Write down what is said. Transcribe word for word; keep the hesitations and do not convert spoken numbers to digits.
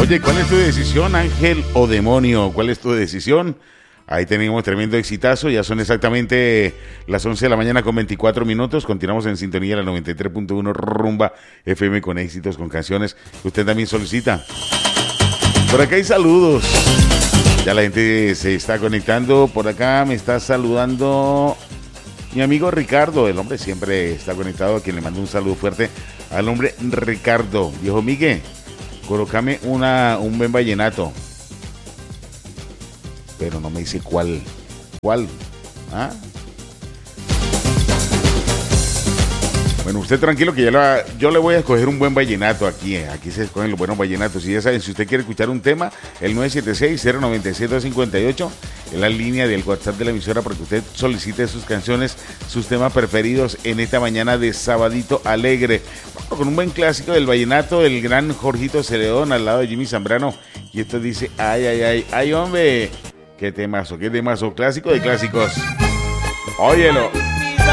Oye, ¿cuál es tu decisión, ángel o demonio? ¿Cuál es tu decisión? Ahí tenemos tremendo exitazo, ya son exactamente las once de la mañana con veinticuatro minutos, continuamos en sintonía de la noventa y tres punto uno Rumba F M con éxitos, con canciones que usted también solicita. Por acá hay saludos, ya la gente se está conectando, por acá me está saludando mi amigo Ricardo, el hombre siempre está conectado, a quien le mando un saludo fuerte al hombre Ricardo. Viejo Miguel, colócame una, un buen vallenato. Pero no me dice cuál. ¿Cuál? ¿Ah? Bueno, usted tranquilo que ya la, yo le voy a escoger un buen vallenato aquí. Eh. Aquí se escogen los buenos vallenatos. Y ya saben, si usted quiere escuchar un tema, el nueve siete seis, cero nueve seis, dos cinco ocho es la línea del WhatsApp de la emisora para que usted solicite sus canciones, sus temas preferidos en esta mañana de sabadito alegre. Bueno, con un buen clásico del vallenato, el gran Jorgito Celedón al lado de Jimmy Zambrano. Y esto dice, ay, ay, ay, ay, hombre. Qué temazo, qué temazo, clásico de clásicos. Óyelo.